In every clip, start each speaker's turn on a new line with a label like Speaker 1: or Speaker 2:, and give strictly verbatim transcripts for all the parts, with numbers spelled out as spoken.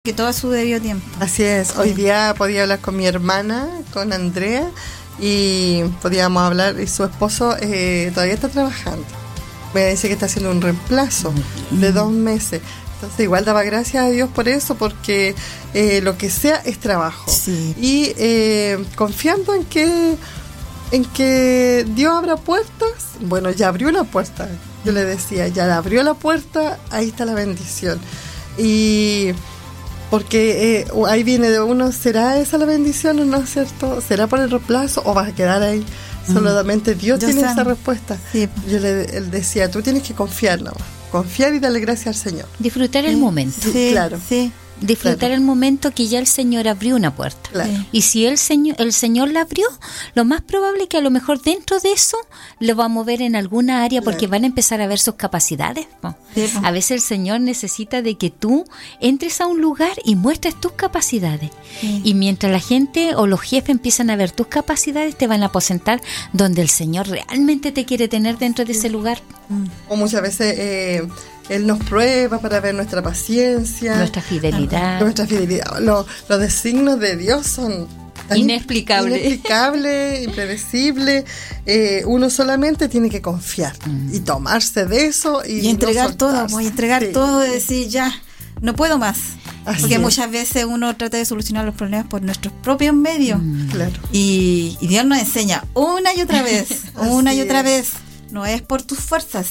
Speaker 1: Que todo a su debido tiempo.
Speaker 2: Así es, hoy día podía hablar con mi hermana, con Andrea, y podíamos hablar, y su esposo eh, todavía está trabajando. Me dice que está haciendo un reemplazo de dos meses. Entonces igual daba gracias a Dios por eso, porque eh, lo que sea es trabajo.
Speaker 1: Sí.
Speaker 2: Y eh, confiando en que, en que Dios abra puertas, bueno, ya abrió la puerta. Yo le decía, ya abrió la puerta, ahí está la bendición. Y... porque eh, ahí viene de uno, ¿será esa la bendición o no es cierto? ¿Será por el reemplazo o vas a quedar ahí? Mm. Solamente Dios Yo tiene sé. esa respuesta. Sí. Yo le él decía, tú tienes que confiar nomás, confiar y darle gracias al Señor.
Speaker 3: Disfrutar el
Speaker 1: sí.
Speaker 3: momento.
Speaker 1: Sí,
Speaker 2: claro.
Speaker 1: Sí.
Speaker 3: Disfrutar
Speaker 2: claro.
Speaker 3: el momento que ya el Señor abrió una puerta.
Speaker 2: Claro.
Speaker 3: Y si el Señor, el Señor la abrió, lo más probable es que a lo mejor dentro de eso lo va a mover en alguna área, porque claro. van a empezar a ver sus capacidades, ¿no? Sí. A veces el Señor necesita de que tú entres a un lugar y muestres tus capacidades. Sí. Y mientras la gente o los jefes empiezan a ver tus capacidades, te van a aposentar donde el Señor realmente te quiere tener dentro de ese lugar.
Speaker 2: O muchas veces... Eh, Él nos prueba para ver nuestra paciencia,
Speaker 3: nuestra fidelidad.
Speaker 2: Nuestra fidelidad. Los, los designios de Dios son
Speaker 3: inexplicables,
Speaker 2: inexplicables, impredecibles. Eh, uno solamente tiene que confiar mm. y tomarse de eso y,
Speaker 1: y entregar
Speaker 2: no
Speaker 1: todo, y entregar
Speaker 2: sí.
Speaker 1: todo y decir ya, no puedo más.
Speaker 2: Así
Speaker 1: Porque
Speaker 2: es.
Speaker 1: muchas veces uno trata de solucionar los problemas por nuestros propios medios.
Speaker 2: Mm. Claro.
Speaker 1: Y, y Dios nos enseña una y otra vez, una y otra
Speaker 2: es.
Speaker 1: vez. No es por tus fuerzas,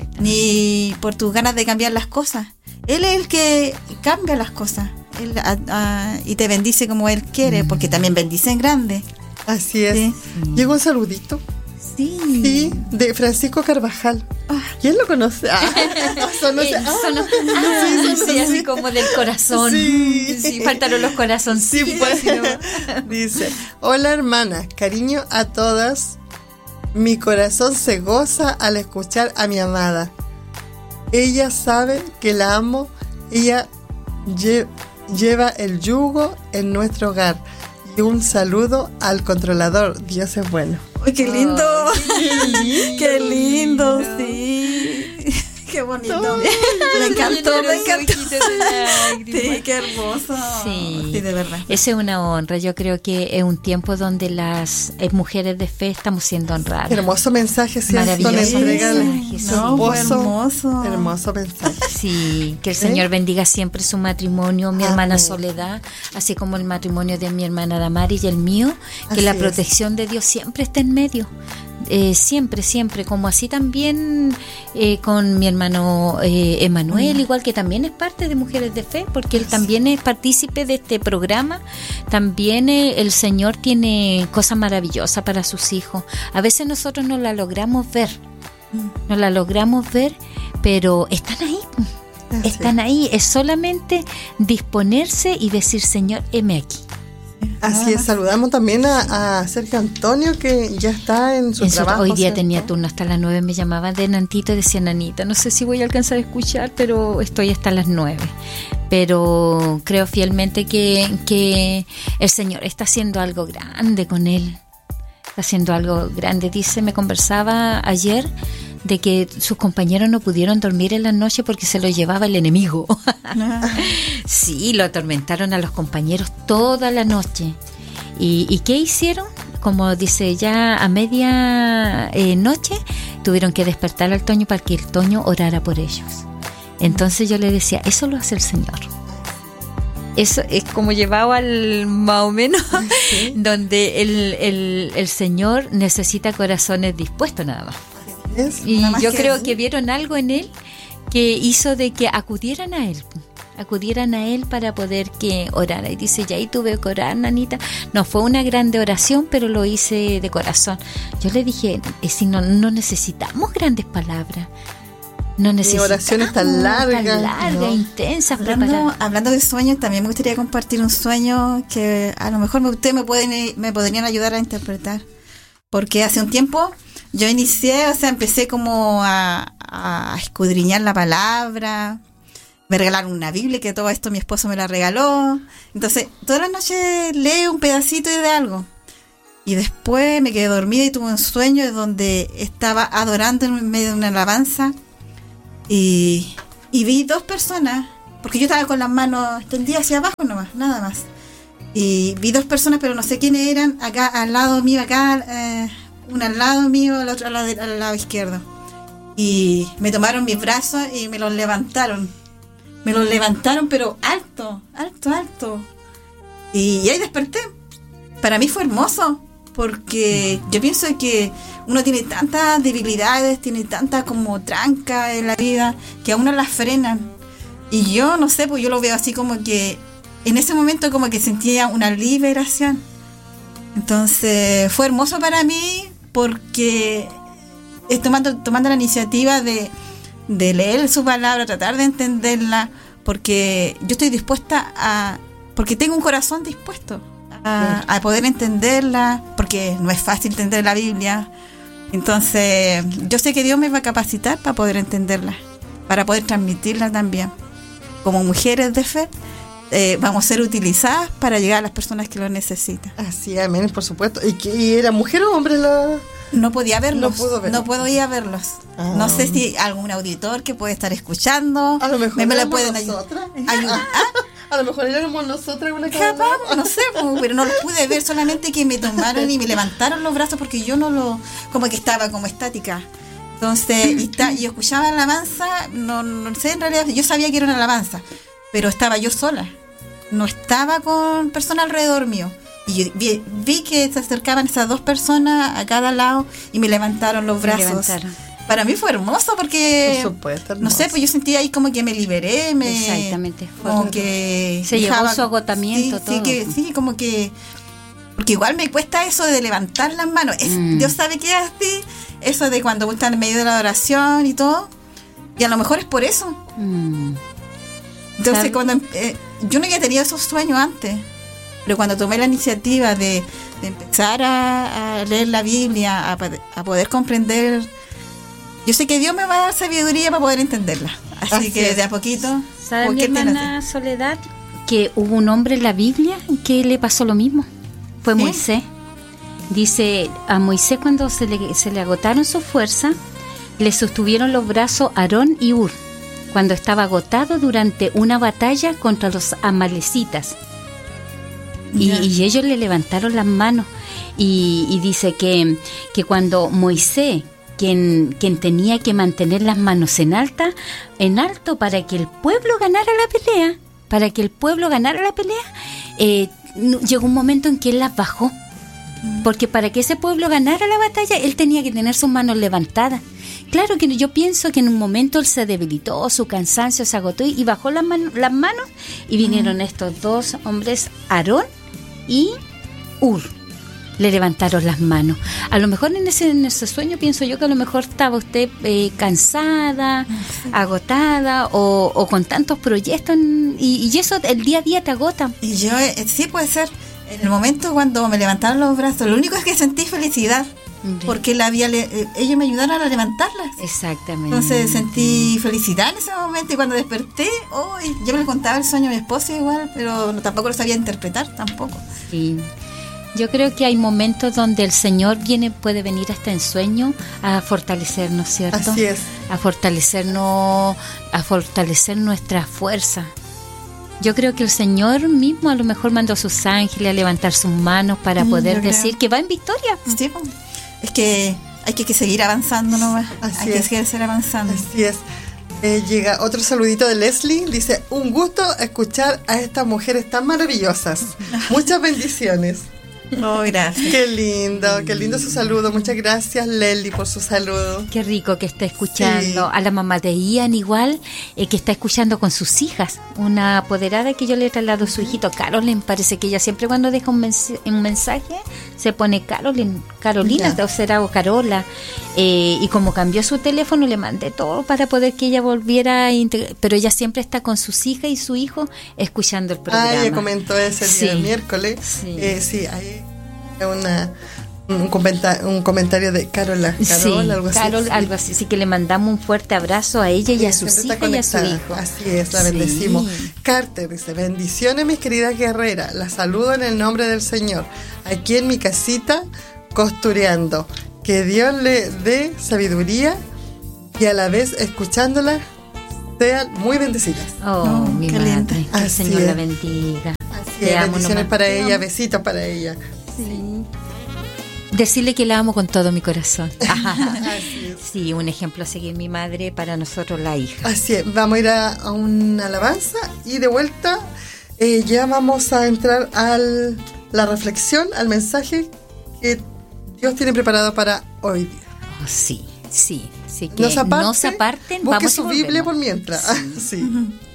Speaker 1: ni por tus ganas de cambiar las cosas. Él es el que cambia las cosas. Él, a, a, y te bendice como Él quiere, mm. porque también bendice en grande.
Speaker 2: Así es.
Speaker 1: Sí.
Speaker 2: Llegó un saludito.
Speaker 1: Sí.
Speaker 2: Sí, de Francisco Carvajal. Ah. ¿Quién lo conoce? Ah, sonó,
Speaker 3: eh,
Speaker 2: ah,
Speaker 3: sonó, ah, sí, sonó, sí, así como del corazón.
Speaker 2: Sí,
Speaker 3: sí faltaron los corazoncitos.
Speaker 2: Sí, pues. Dice, hola hermana, cariño a todas. Mi corazón se goza al escuchar a mi amada. Ella sabe que la amo. Ella lle- lleva el yugo en nuestro hogar. Y un saludo al controlador. Dios es bueno.
Speaker 1: ¡Uy, qué lindo!
Speaker 3: Oh, qué lindo!
Speaker 1: ¡Qué lindo, sí! ¡Qué bonito! Oh, me encantó, me encantó. Sí, qué hermoso.
Speaker 3: Sí.
Speaker 1: Sí, de verdad.
Speaker 3: Esa es una honra. Yo creo que es un tiempo donde las eh, mujeres de fe estamos siendo honradas.
Speaker 2: Hermoso mensaje, sí.
Speaker 3: Maravilloso
Speaker 2: mensaje.
Speaker 1: No,
Speaker 2: hermoso,
Speaker 1: hermoso.
Speaker 2: Hermoso mensaje.
Speaker 3: Sí, que el Señor ¿Eh? bendiga siempre su matrimonio, mi
Speaker 2: Amén.
Speaker 3: hermana Soledad, así como el matrimonio de mi hermana Damari y el mío, que
Speaker 2: así
Speaker 3: la
Speaker 2: es.
Speaker 3: protección de Dios siempre esté en medio. Eh, siempre, siempre, como así también eh, con mi hermano eh, Emanuel, mm. igual que también es parte de Mujeres de Fe, porque él sí. también es partícipe de este programa. También eh, el Señor tiene cosas maravillosas para sus hijos. A veces nosotros no la logramos ver, mm. no la logramos ver, pero están ahí. Así. Están ahí, es solamente disponerse y decir, Señor, heme aquí.
Speaker 2: Así es, saludamos también a, a Sergio Antonio, que ya está en su
Speaker 3: en
Speaker 2: trabajo.
Speaker 3: Su, hoy día
Speaker 2: ¿cierto?
Speaker 3: tenía turno hasta las nueve, me llamaban de Nantito y decían, Anita, no sé si voy a alcanzar a escuchar, pero estoy hasta las nueve. Pero creo fielmente que, que el Señor está haciendo algo grande con él. Está haciendo algo grande. Dice, me conversaba ayer de que sus compañeros no pudieron dormir en la noche porque se lo llevaba el enemigo. Sí, lo atormentaron a los compañeros toda la noche. ¿Y, y qué hicieron? Como dice, ya a media eh, noche tuvieron que despertar al Toño para que el Toño orara por ellos. Entonces yo le decía, eso lo hace el Señor. Eso es como llevado al más o menos, ¿sí? Donde el, el, el Señor necesita corazones dispuestos nada más.
Speaker 2: Es,
Speaker 3: y
Speaker 2: nada
Speaker 3: yo
Speaker 2: que
Speaker 3: creo
Speaker 2: así.
Speaker 3: que vieron algo en él que hizo de que acudieran a él, acudieran a él para poder que orara. Y dice, ya ahí tuve que orar, nanita. No fue una grande oración, pero lo hice de corazón. Yo le dije, es si no, no necesitamos grandes palabras. No necesitamos
Speaker 2: oraciones tan largas,
Speaker 3: tan largas,
Speaker 2: ¿no?
Speaker 3: intensas.
Speaker 1: Hablando, hablando de sueños, también me gustaría compartir un sueño que a lo mejor ustedes me pueden me podrían ayudar a interpretar. Porque hace un tiempo yo inicié, o sea, empecé como a, a escudriñar la palabra. Me regalaron una Biblia, que todo esto mi esposo me la regaló. Entonces, todas las noches leo un pedacito de algo. Y después me quedé dormida y tuve un sueño donde estaba adorando en medio de una alabanza. Y, y vi dos personas porque yo estaba con las manos extendidas hacia abajo nomás, nada más. Y vi dos personas, pero no sé quiénes eran, acá al lado mío, acá, eh, una al lado mío, la otra al lado, al lado izquierdo. Y me tomaron mis brazos y me los levantaron. Me los levantaron, pero alto, alto, alto. Y, y ahí desperté. Para mí fue hermoso, porque yo pienso que uno tiene tantas debilidades, tiene tantas como trancas en la vida, que a uno las frenan. Y yo, no sé, pues yo lo veo así como que en ese momento como que sentía una liberación. Entonces fue hermoso para mí porque es tomando, tomando la iniciativa de, de leer su palabra, tratar de entenderla, porque yo estoy dispuesta a, porque tengo un corazón dispuesto a, a poder entenderla, porque no es fácil entender la Biblia. Entonces yo sé que Dios me va a capacitar para poder entenderla, para poder transmitirla también. Como mujeres de fe, Eh, vamos a ser utilizadas para llegar a las personas que lo necesitan.
Speaker 2: Así, amén, por supuesto. ¿Y, que, y era mujer o hombre la...?
Speaker 1: No podía verlos,
Speaker 2: no, pudo verlos.
Speaker 1: no puedo ir a verlos. Ah. No sé si algún auditor que puede estar escuchando
Speaker 2: a lo mejor
Speaker 1: me, me
Speaker 2: la
Speaker 1: pueden
Speaker 2: nosotras.
Speaker 1: ayudar. ¿Ah?
Speaker 2: A lo mejor éramos nosotras una
Speaker 1: Capaz, no sé, pero no los pude ver, solamente que me tomaron y me levantaron los brazos porque yo no lo, como que estaba como estática. Entonces, y, está, y escuchaba la alabanza, no, no sé, en realidad yo sabía que era una alabanza, pero estaba yo sola, no estaba con personas alrededor mío. Y yo vi, vi que se acercaban esas dos personas a cada lado y me levantaron los brazos. Levantaron. Para mí fue hermoso porque,
Speaker 2: por supuesto,
Speaker 1: no sé, pues yo sentía ahí como que me liberé, me,
Speaker 3: exactamente, fue
Speaker 1: como que
Speaker 3: se llevó su agotamiento,
Speaker 1: sí,
Speaker 3: todo.
Speaker 1: Sí, que, sí, como que, porque igual me cuesta eso de levantar las manos. Es, mm. Dios sabe que es así, eso de cuando están en medio de la adoración y todo, y a lo mejor es por eso. Mm. Entonces, ¿sabe? cuando eh, yo no había tenido esos sueños antes, pero cuando tomé la iniciativa de, de empezar a, a leer la Biblia, a, a poder comprender, yo sé que Dios me va a dar sabiduría para poder entenderla. Así, Así que es. de a poquito.
Speaker 3: ¿Sabe mi hermana Soledad que hubo un hombre en la Biblia que le pasó lo mismo? Fue ¿Sí? Moisés. Dice, a Moisés cuando se le, se le agotaron sus fuerzas, le sostuvieron los brazos Aarón y Hur, cuando estaba agotado durante una batalla contra los amalecitas. Y, y ellos le levantaron las manos. Y, y dice que, que cuando Moisés, quien, quien tenía que mantener las manos en alta, en alto para que el pueblo ganara la pelea, para que el pueblo ganara la pelea, eh, llegó un momento en que él las bajó. Porque para que ese pueblo ganara la batalla, él tenía que tener sus manos levantadas. Claro que yo pienso que en un momento él se debilitó, su cansancio se agotó y bajó las, man- las manos y vinieron mm. estos dos hombres, Aarón y Hur. Le levantaron las manos. A lo mejor en ese, en ese sueño pienso yo que a lo mejor estaba usted eh, cansada, sí. agotada o, o con tantos proyectos y, y eso el día a día te agota.
Speaker 1: Y yo, eh, sí puede ser. En el momento cuando me levantaron los brazos, lo único es que sentí felicidad. Porque la había le- ellos me ayudaron a levantarlas.
Speaker 3: Exactamente.
Speaker 1: Entonces sentí felicidad en ese momento y cuando desperté, oh, yo me le contaba el sueño a mi esposo igual, pero no, tampoco lo sabía interpretar tampoco.
Speaker 3: Sí. Yo creo que hay momentos donde el Señor viene, puede venir hasta en sueño a fortalecernos, ¿cierto?
Speaker 2: Así es.
Speaker 3: A fortalecernos, a fortalecer nuestra fuerza. Yo creo que el Señor mismo a lo mejor mandó a sus ángeles a levantar sus manos para mm, poder decir que va en victoria.
Speaker 1: Sí, es que hay que, que seguir avanzando nomás.
Speaker 2: Así
Speaker 1: hay
Speaker 2: es.
Speaker 1: que seguir avanzando.
Speaker 2: Así es. Eh, llega otro saludito de Leslie. Dice, un gusto escuchar a estas mujeres tan maravillosas. Muchas bendiciones.
Speaker 1: Oh, gracias.
Speaker 2: Qué lindo, qué lindo su saludo. Muchas gracias, Leli, por su saludo.
Speaker 3: Qué rico que está escuchando. Sí. A la mamá de Ian igual, eh, que está escuchando con sus hijas. Una apoderada que yo le he trasladado a su hijito, Carolyn. Parece que ella siempre cuando deja un, mens- un mensaje se pone Carolyn, Carolina, yeah. o será o Carola. Eh, y como cambió su teléfono, le mandé todo para poder que ella volviera a integrar. Pero ella siempre está con sus hijas y su hijo escuchando el programa.
Speaker 2: Ah, ella comentó ese
Speaker 3: sí.
Speaker 2: día miércoles.
Speaker 3: Sí,
Speaker 2: eh, sí ahí una un comentario, un comentario de Carola, Carol,
Speaker 3: sí,
Speaker 2: algo así.
Speaker 3: Carol,
Speaker 2: sí.
Speaker 3: algo así, sí que le mandamos un fuerte abrazo a ella y sí, a sus hijas y a su hijo.
Speaker 2: Así es, la bendecimos. Sí. Carter dice, bendiciones mis queridas guerreras, las saludo en el nombre del Señor, aquí en mi casita costureando, que Dios le dé sabiduría y a la vez escuchándola Sean muy bendecidas.
Speaker 3: Oh,
Speaker 1: No,
Speaker 3: mi
Speaker 1: qué
Speaker 3: madre.
Speaker 1: linda.
Speaker 3: Que el
Speaker 2: Así
Speaker 3: Señor
Speaker 2: es.
Speaker 3: la bendiga.
Speaker 2: Así
Speaker 3: Te
Speaker 2: es,
Speaker 3: amo,
Speaker 2: bendiciones
Speaker 3: nomás.
Speaker 2: para
Speaker 3: Te
Speaker 2: ella,
Speaker 3: amo.
Speaker 2: besitos para ella.
Speaker 1: Sí.
Speaker 3: Decirle que la amo con todo mi corazón.
Speaker 2: Así es.
Speaker 3: Sí, un ejemplo a seguir mi madre, para nosotros la hija.
Speaker 2: Así es, vamos a ir a, a una alabanza y de vuelta eh, ya vamos a entrar a la reflexión, al mensaje que Dios tiene preparado para hoy día.
Speaker 3: Oh, sí, sí, sí que
Speaker 2: No se aparten,
Speaker 3: no se aparten,
Speaker 2: busque
Speaker 3: vamos
Speaker 2: su
Speaker 3: y
Speaker 2: Biblia
Speaker 3: volvemos.
Speaker 2: por mientras. Sí.